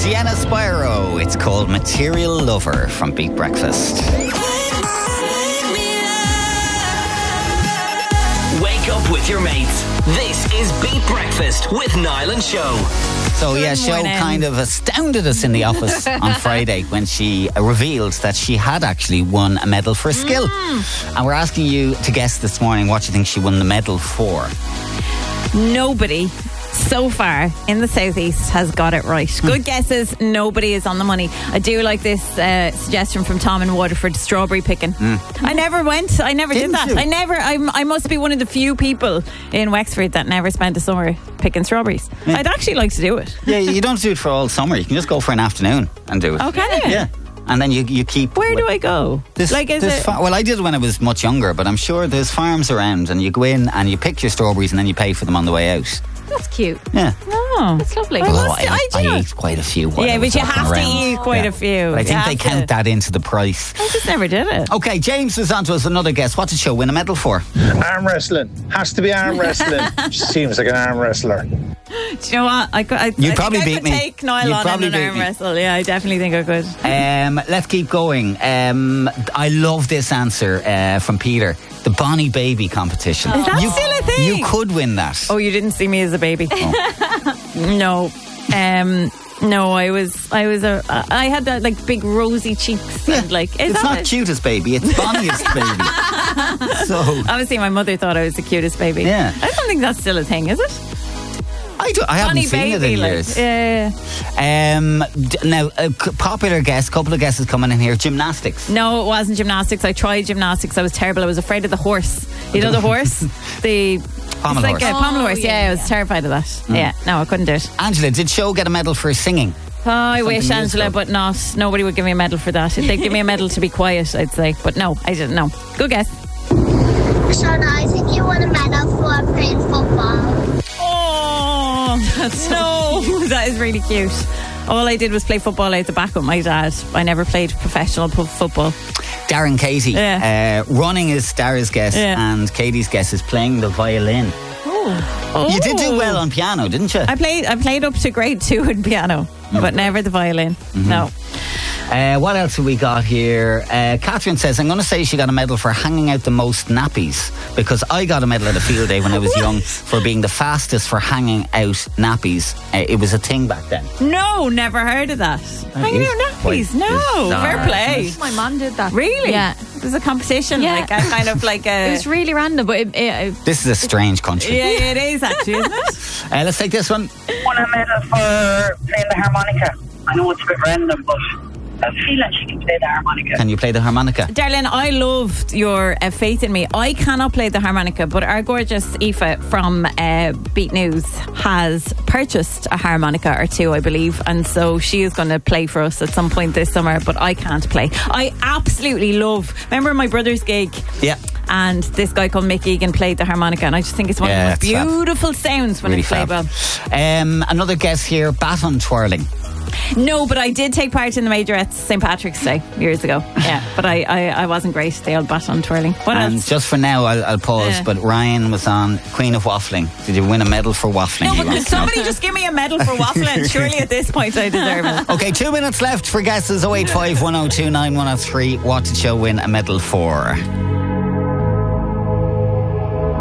Sienna Spyro. It's called Material Lover from Beat Breakfast. Wake up with your mates. This is Beat Breakfast with Niall and Show. So yeah, Show kind of astounded us in the office on Friday when she revealed that she had actually won a medal for a skill. And we're asking you to guess this morning what you think she won the medal for. Nobody so far in the southeast has got it right. Good guesses. Nobody is on the money. I do like this suggestion from Tom in Waterford, strawberry picking. I never went. I never did that. you? I must be one of the few people in Wexford that never spent a summer picking strawberries. I'd actually like to do it. Yeah, you don't do it for all summer. You can just go for an afternoon and do it. Oh, can you? Yeah. And then you keep... Where do I go? Well, I did it when I was much younger, but I'm sure there's farms around and you go in and you pick your strawberries and then you pay for them on the way out. That's cute. Yeah. Oh, That's lovely. Although I ate quite a few. while I yeah, was but you walking have to around. eat quite a few. But I You think have they count that into the price. I just never did it. Okay, James was on to us another guess. What did Show win a medal for? Arm wrestling. Has to be arm wrestling. She seems like an arm wrestler. Do you know what? I probably think I beat could me. take Niall You'd on probably in an beat arm me. wrestle. Yeah, I definitely think I could. Let's keep going. I love this answer from Peter. The Bonnie Baby competition. Is that still a thing? You could win that. Oh, you didn't see me as a baby? No. No, I had that like big rosy cheeks and like It's not cutest baby, it's Bonniest baby. So obviously my mother thought I was the cutest baby. Yeah. I don't think that's still a thing, is it? I haven't Bonnie seen it baby, in like, years. yeah. Now, a popular guess, couple of guesses coming in here. Gymnastics. No, it wasn't gymnastics. I tried gymnastics. I was terrible. I was afraid of the horse. You know the horse? The Pommel it's horse. like a pommel horse. yeah, Yeah, I was terrified of that. Yeah, no, I couldn't do it. Angela, did Show get a medal for singing? Oh, I wish, musical. Angela, but not. Nobody would give me a medal for that. If they'd give me a medal to be quiet, I'd say. But no, I didn't know. Good guess. Shauna, I think you won a medal for playing football. Oh, no, that is really cute. All I did was play football out the back with my dad. I never played professional football. Darren Katie. Yeah. Running is Dara's guess, Yeah. and Katie's guess is playing the violin. Oh. You did do well on piano, didn't you? I played up to grade 2 in piano, but never the violin. No. What else have we got here? Catherine says, I'm going to say she got a medal for hanging out the most nappies, because I got a medal at a field day when I was young for being the fastest for hanging out nappies. It was a thing back then. No, never heard of that. Hanging is out nappies. quite No, bizarre, fair play. isn't My mum did that. Really? Yeah. It was a competition, Yeah. like a kind of like a... It was really random, but it This is a strange country. yeah, it is actually, isn't it? Let's take this one. Won a medal for playing the harmonica. I know it's a bit random, but I feel like she can play the harmonica. Can you play the harmonica? Darlene, I loved your faith in me. I cannot play the harmonica, but our gorgeous Aoife from Beat News has purchased a harmonica or two, I believe, and so she is going to play for us at some point this summer, but I can't play. I absolutely love, remember my brother's gig? Yeah. And this guy called Mick Egan played the harmonica, and I just think it's one of the most it's fab. beautiful sounds when Really it's played fab. well. Another guess here, baton twirling. No, but I did take part in the Majorettes St. Patrick's Day years ago. Yeah, but I wasn't great. The old baton twirling. What And else? just for now, I'll pause, Yeah. but Ryan was on Queen of Waffling. Did you win a medal for waffling? No, He but wants to know. somebody just give me a medal for waffling. Surely at this point I deserve it. Okay, 2 minutes left for guesses. 085 1029 103. What did Show win a medal for?